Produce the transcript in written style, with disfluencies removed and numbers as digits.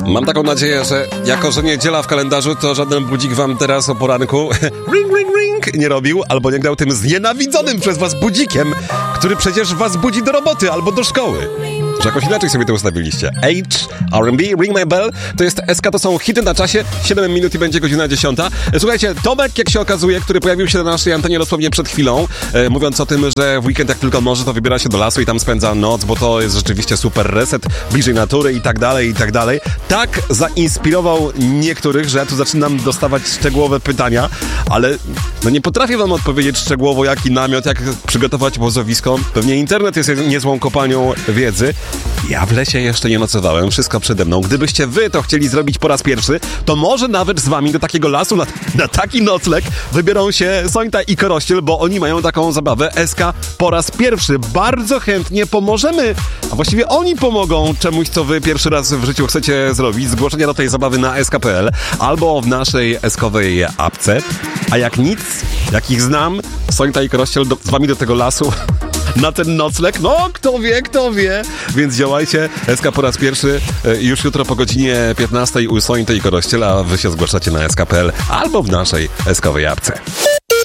Mam taką nadzieję, że jako, że niedziela w kalendarzu, to żaden budzik wam teraz o poranku ring, ring, ring nie robił, albo nie grał tym znienawidzonym przez was budzikiem, który przecież was budzi do roboty albo do szkoły. Że jakoś inaczej sobie to ustawiliście. R&B, Ring My Bell, to jest SK, to są hity na czasie, 7 minut i będzie godzina 10. Słuchajcie, Tomek, jak się okazuje, który pojawił się na naszej antenie dosłownie przed chwilą, mówiąc o tym, że w weekend jak tylko może, to wybiera się do lasu i tam spędza noc, bo to jest rzeczywiście super reset, bliżej natury i tak dalej, i tak dalej. Tak zainspirował niektórych, że ja tu zaczynam dostawać szczegółowe pytania, ale no nie potrafię wam odpowiedzieć szczegółowo, jaki namiot, jak przygotować obozowisko. Pewnie internet jest niezłą kopalnią wiedzy. Ja w lesie jeszcze nie nocowałem, wszystko przede mną. Gdybyście wy to chcieli zrobić po raz pierwszy, to może nawet z wami do takiego lasu, na taki nocleg wybiorą się Sońta i Korościel, bo oni mają taką zabawę SK po raz pierwszy. Bardzo chętnie pomożemy, a właściwie oni pomogą czemuś, co wy pierwszy raz w życiu chcecie zrobić. Zgłoszenia do tej zabawy na sk.pl albo w naszej eskowej apce. A jak nic, jak ich znam, Sońta i Korościel z wami do tego lasu na ten nocleg, no kto wie, więc działajcie, SK po raz pierwszy już jutro po godzinie 15 u Sońty i Korościela, wy się zgłaszacie na sk.pl albo w naszej eskowej apce.